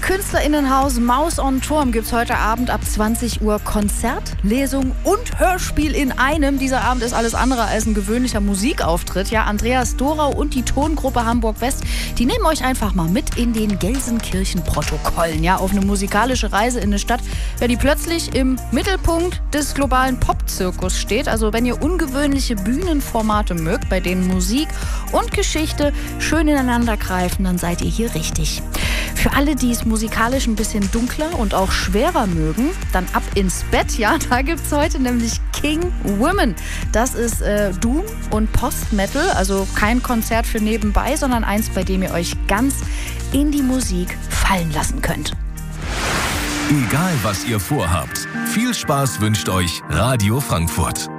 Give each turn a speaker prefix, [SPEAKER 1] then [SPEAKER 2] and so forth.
[SPEAKER 1] KünstlerInnenhaus Maus on Turm gibt's heute Abend ab 20 Uhr Konzert, Lesung und Hörspiel in einem. Dieser Abend ist alles andere als ein gewöhnlicher Musikauftritt. Ja, Andreas Dorau und die Tongruppe Hamburg West, die nehmen euch einfach mal mit in den Gelsenkirchen-Protokollen. Ja, auf eine musikalische Reise in eine Stadt, die plötzlich im Mittelpunkt des globalen Popzirkus steht. Also wenn ihr ungewöhnliche Bühnenformate mögt, bei denen Musik und Geschichte schön ineinander greifen, dann seid ihr hier richtig. Für alle, die es musikalisch ein bisschen dunkler und auch schwerer mögen, dann ab ins Bett. Ja, da gibt's heute nämlich King Women. Das ist Doom und Post-Metal, also kein Konzert für nebenbei, sondern eins, bei dem ihr euch ganz in die Musik fallen lassen könnt.
[SPEAKER 2] Egal, was ihr vorhabt, viel Spaß wünscht euch Radio Frankfurt.